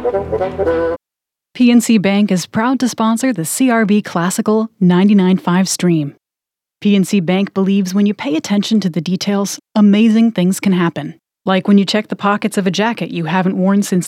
PNC Bank is proud to sponsor the CRB Classical 99.5 stream. PNC Bank believes when you pay attention to the details, amazing things can happen. Like when you check the pockets of a jacket you haven't worn since